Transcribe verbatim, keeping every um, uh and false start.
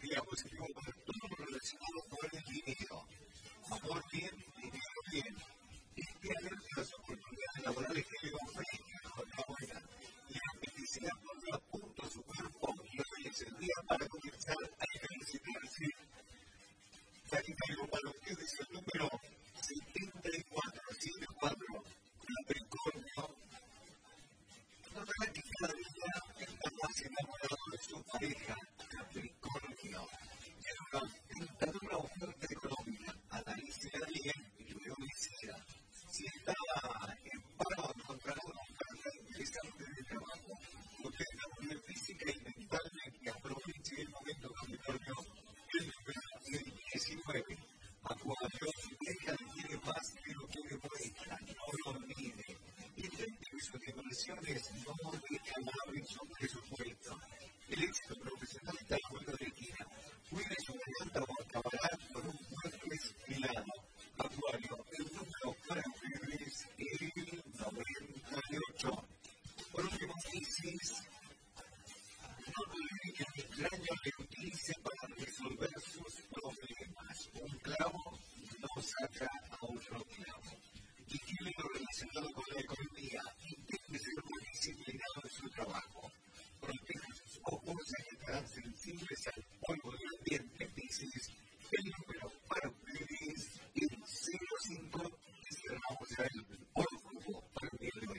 energía positiva para todo lo relacionado con el dinero. Amor bien, dinero bien. Este alerta las oportunidades laborales que le ofrecen con la buena. La felicidad pondrá a punto su cuerpo y hoy es el día para comenzar a ejercitarse. Sagitario, para ustedes el número setenta y cuatro, setenta y cuatro, Capricornio. Notará que cada día está más enamorado de su pareja, Capricornio. Es una tentadora oferta económica. Analícela bien y luego decida. Si está en paro, encontrará una oferta interesante de trabajo. Usted está muy bien física y mentalmente. Aproveche el momento, Capricornio. El número diecinueve. Acuario, su pareja le quiere más que lo que le muestra. No lo olvide. Intente que sus inversiones no recalaben su presupuesto. El éxito profesional está a vuelta de esquina. Cuide su garganta o acabará con un cuerpo esquilado. Acuario, el número para ustedes es el noventa y ocho. Por último, Piscis, no olvide que el extraño le utilice para resolver sus problemas. Un clavo no saca a otro clavo. Y tiene lo relacionado con la economía.